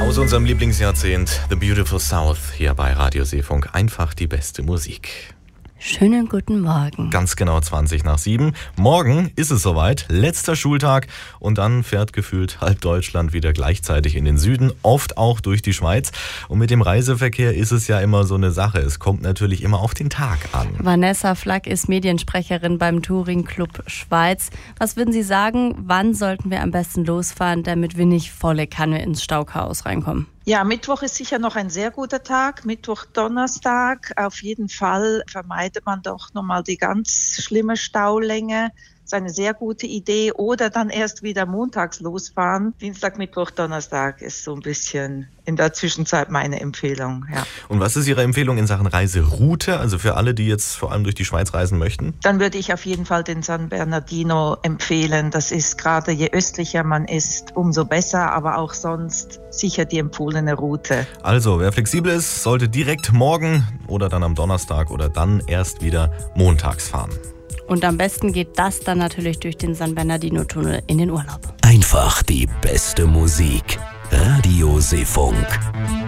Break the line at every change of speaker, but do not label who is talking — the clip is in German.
Aus unserem Lieblingsjahrzehnt The Beautiful South hier bei Radio Seefunk. Einfach die beste Musik.
Schönen guten Morgen.
Ganz genau 7:20. Morgen ist es soweit, letzter Schultag und dann fährt gefühlt halb Deutschland wieder gleichzeitig in den Süden, oft auch durch die Schweiz. Und mit dem Reiseverkehr ist es ja immer so eine Sache. Es kommt natürlich immer auf den Tag an.
Vanessa Flack ist Mediensprecherin beim Touring Club Schweiz. Was würden Sie sagen, wann sollten wir am besten losfahren, damit wir nicht volle Kanne ins Stauchaos reinkommen?
Ja, Mittwoch ist sicher noch ein sehr guter Tag. Mittwoch, Donnerstag. Auf jeden Fall vermeidet man doch nochmal die ganz schlimme Staulänge. Das ist eine sehr gute Idee. Oder dann erst wieder montags losfahren. Dienstag, Mittwoch, Donnerstag ist so ein bisschen in der Zwischenzeit meine Empfehlung. Ja.
Und was ist Ihre Empfehlung in Sachen Reiseroute? Also für alle, die jetzt vor allem durch die Schweiz reisen möchten?
Dann würde ich auf jeden Fall den San Bernardino empfehlen. Das ist gerade, je östlicher man ist, umso besser, aber auch sonst sicher die empfohlene Route.
Also, wer flexibel ist, sollte direkt morgen oder dann am Donnerstag oder dann erst wieder montags fahren.
Und am besten geht das dann natürlich durch den San Bernardino-Tunnel in den Urlaub.
Einfach die beste Musik. Radio Seefunk.